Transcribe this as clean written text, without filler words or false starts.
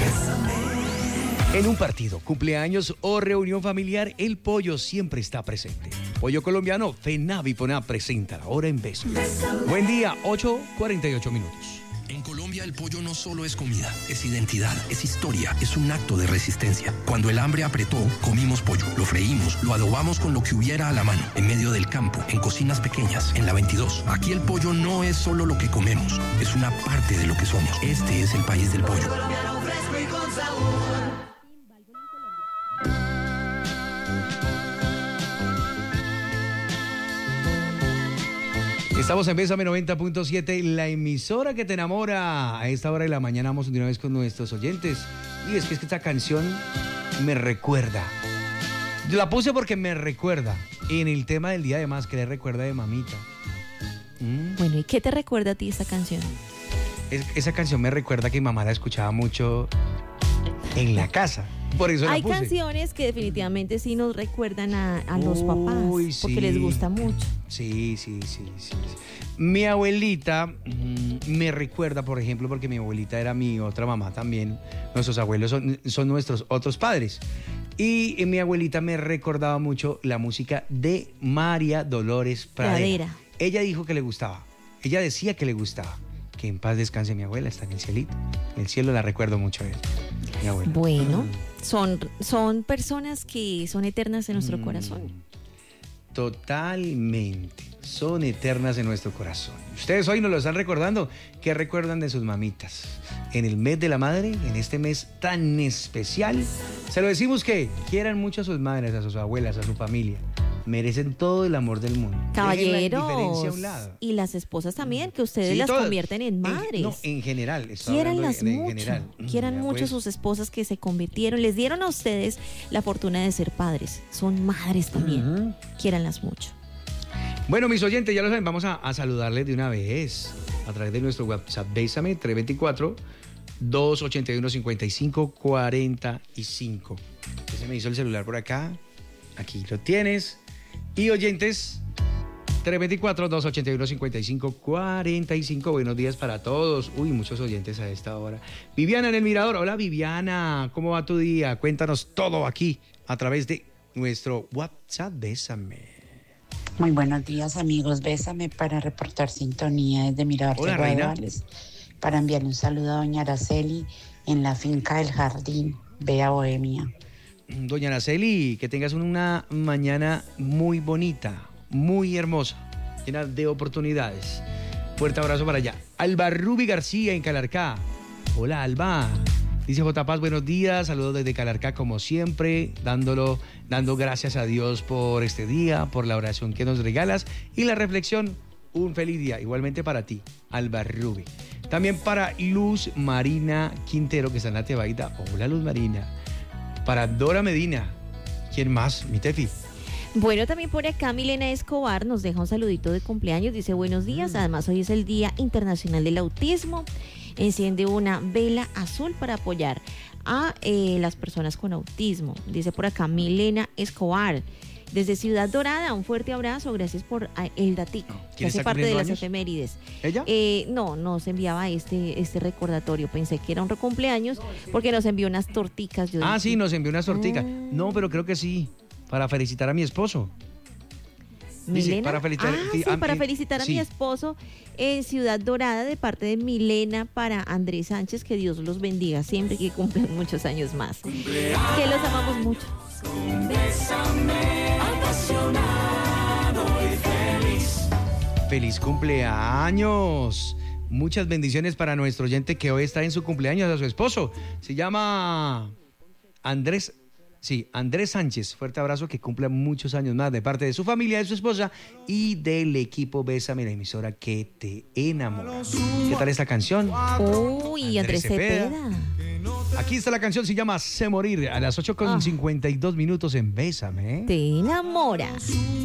En un partido, cumpleaños o reunión familiar, el pollo siempre está presente. Pollo colombiano, FENAVIPONA presenta la hora en Bésame. Buen día, 8:48 minutos. En Colombia el pollo no solo es comida, es identidad, es historia, es un acto de resistencia. Cuando el hambre apretó, comimos pollo, lo freímos, lo adobamos con lo que hubiera a la mano, en medio del campo, en cocinas pequeñas, en la 22. Aquí el pollo no es solo lo que comemos, es una parte de lo que somos. Este es el país del pollo. Estamos en Bésame 90.7, la emisora que te enamora. A esta hora de la mañana vamos de una vez con nuestros oyentes. Y es que esta canción me recuerda. Yo la puse porque me recuerda. En el tema del día además, que le recuerda de mamita. Bueno, ¿y qué te recuerda a ti esta canción? Esa canción me recuerda que mi mamá la escuchaba mucho en la casa. Por eso la Hay puse. canciones que definitivamente sí nos recuerdan a los papás, Uy, porque sí. les gusta mucho. Sí. Mi abuelita me recuerda, por ejemplo, porque mi abuelita era mi otra mamá también. Nuestros abuelos son nuestros otros padres. Y mi abuelita me recordaba mucho la música de María Dolores Pradera. Ella dijo que le gustaba. Ella decía que le gustaba. Que en paz descanse mi abuela, está en el cielito. En el cielo la recuerdo mucho a ella, mi abuela. Bueno, son personas que son eternas en nuestro corazón. Totalmente, son eternas en nuestro corazón. Ustedes hoy nos lo están recordando. ¿Qué recuerdan de sus mamitas? En el mes de la madre, en este mes tan especial, se lo decimos que quieran mucho a sus madres, a sus abuelas, a su familia. Merecen todo el amor del mundo. Caballeros, y las esposas también, que ustedes las convierten en madres. En general. Quiéranlas mucho. Quieran mucho a sus esposas que se convirtieron, les dieron a ustedes la fortuna de ser padres. Son madres también. Quiéranlas mucho. Bueno, mis oyentes, ya lo saben, vamos a saludarles de una vez a través de nuestro WhatsApp. Bésame 324-281-5545. Se me hizo el celular por acá. Aquí lo tienes. Y oyentes, 324-281-5545. Buenos días para todos. Uy, muchos oyentes a esta hora. Viviana en el Mirador. Hola, Viviana. ¿Cómo va tu día? Cuéntanos todo aquí a través de nuestro WhatsApp. Bésame. Muy buenos días, amigos. Bésame para reportar sintonía desde Mirador de Guadalajara. Para enviarle un saludo a doña Araceli en la finca del Jardín, Bella Bohemia. Doña Araceli, que tengas una mañana muy bonita, muy hermosa, llena de oportunidades. Fuerte abrazo para allá. Alba Rubi García en Calarcá. Hola, Alba. Dice J. Paz, buenos días, saludos desde Calarcá como siempre, dando gracias a Dios por este día, por la oración que nos regalas y la reflexión. Un feliz día, igualmente para ti, Alba Rubi. También para Luz Marina Quintero, que está en la Tebaida. Hola, Luz Marina. Para Dora Medina. ¿Quién más? Mi Tefi. Bueno, también por acá Milena Escobar nos deja un saludito de cumpleaños. Dice buenos días. Además, hoy es el Día Internacional del Autismo. Enciende una vela azul para apoyar a las personas con autismo. Dice por acá Milena Escobar. Desde Ciudad Dorada, un fuerte abrazo, gracias por el datico, que hace parte de las efemérides. ¿Ella? No, nos enviaba este recordatorio, pensé que era un cumpleaños, porque nos envió unas torticas. Sí, nos envió unas torticas. No, pero creo que sí, para felicitar a mi esposo. ¿Milena? Dice, para felicitar, para felicitar a mi esposo en Ciudad Dorada de parte de Milena para Andrés Sánchez, que Dios los bendiga siempre y que cumplan muchos años más. Que los amamos mucho. Bésame, apasionado y feliz. ¡Feliz cumpleaños! Muchas bendiciones para nuestro oyente que hoy está en su cumpleaños, a su esposo. Se llama Andrés Sánchez. Fuerte abrazo, que cumpla muchos años más de parte de su familia, de su esposa y del equipo Bésame, la emisora que te enamora. ¿Qué tal esta canción? Uy, Andrés Cepeda. Aquí está la canción, se llama Sé Morir, a las 8:52 minutos en Bésame. Te enamora.